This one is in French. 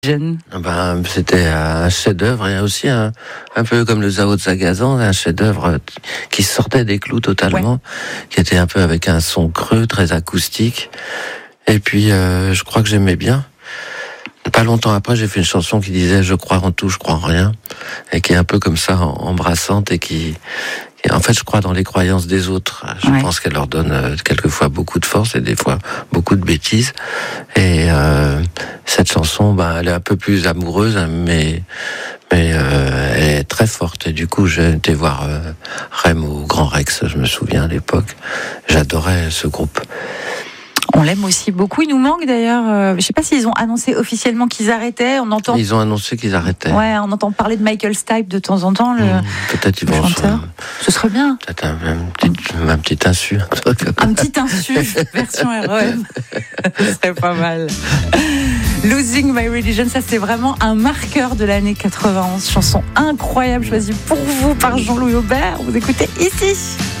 Jeune. C'était un chef-d'œuvre et aussi un peu comme le Zao de Sagazan, un chef-d'œuvre qui sortait des clous totalement, qui était un peu avec un son creux, très acoustique. Et puis, je crois que j'aimais bien. Pas longtemps après, j'ai fait une chanson qui disait « Je crois en tout, je crois en rien », et qui est un peu comme ça, embrassante, et qui en fait, je crois dans les croyances des autres. Je pense qu'elle leur donne quelquefois beaucoup de force et des fois beaucoup de bêtises. Et cette chanson, elle est un peu plus amoureuse, mais elle est très forte. Et du coup, j'ai été voir Rem au Grand Rex, je me souviens à l'époque. J'adorais ce groupe. On l'aime aussi beaucoup. Il nous manque d'ailleurs. Je sais pas s'ils ont annoncé officiellement qu'ils arrêtaient. Ils ont annoncé qu'ils arrêtaient. Ouais, on entend parler de Michael Stipe de temps en temps. Peut-être ils vont chanteur. Ce serait bien. Peut-être un petit insu. Un petit insu, version REM. Ce serait pas mal. Losing My Religion, ça c'est vraiment un marqueur de l'année 91. Chanson incroyable choisie pour vous par Jean-Louis Aubert. Vous écoutez ici.